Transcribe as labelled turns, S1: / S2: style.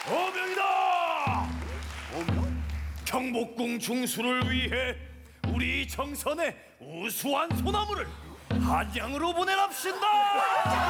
S1: 어명이다. 경복궁 중수를 위해 우리 정선의 우수한 소나무를 한양으로 보내랍신다.